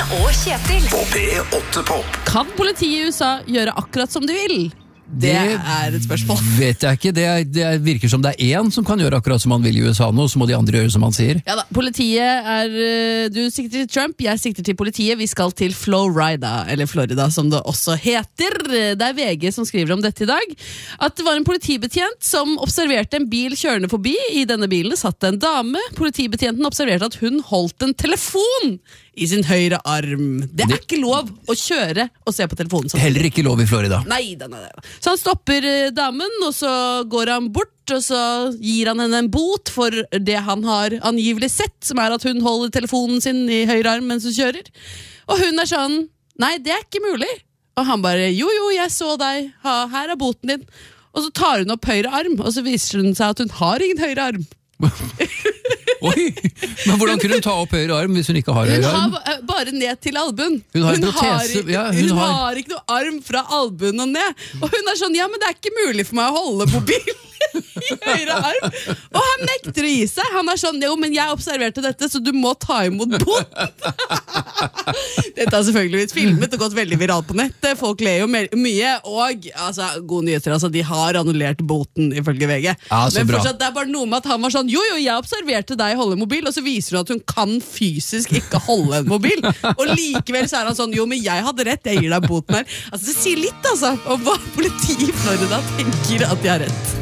og Kjetil. På P8 Pop. Kan politiet i USA gjøre akkurat som de vil? Det er et spørsmål. Vet jeg ikke. Det virker som det er en som kan gjøre akkurat som han vil i USA nå, så må de andre gjøre som han sier. Ja da, politiet du sikter til Trump, jeg sikter til politiet. Vi skal til Florida, eller Florida som det også heter. Det er VG som skriver om dette i dag. At det var en politibetjent som observerte en bil kjørende forbi. I denne bilen satt en dame. Politibetjenten observerte at hun holdt en telefon i sin høyre arm. Det er ikke lov å kjøre og se på telefonen. Heller ikke lov i Florida. Nei. Så han stopper damen, og så går han bort, og så gir han henne en bot for det han har angivelig sett, som er at hun holder telefonen sin i høyre arm mens hun kjører. Og hun er sånn, nei, det er ikke mulig. Og han bare, jo, jeg så deg, her er boten din. Og så tar hun opp høyre arm, og så viser hun seg at hun har ingen høyre arm. Oi, men hvordan kunne hun ta opp høyre arm hvis hun ikke har høyre arm? Hun har bare ned til albuen. Hun har en protese. Hun har ikke noe arm fra albuen og ned. Og hun er sånn, ja, men det er ikke mulig for meg å holde mobil i høyre arm. Og han nekter å gi seg. Han er sånn, jo, men jeg observerte dette, så du må ta imot boten. Dette har selvfølgelig blitt filmet og gått veldig viralt på nettet. Folk ler jo mye, og altså, gode nyheter, altså, de har annullert boten ifølge VG. Ja, men bra. fortsatt, det er bare noe med at han var sånn, jo, jeg observerte deg holde mobil, og så viser hun at hun kan fysisk ikke holde en mobil. Og likevel så er han sånn, jo, men jeg hadde rett, jeg gir deg boten her. Altså, det sier litt, altså, om hva politiet i Florida tenker at de har rett.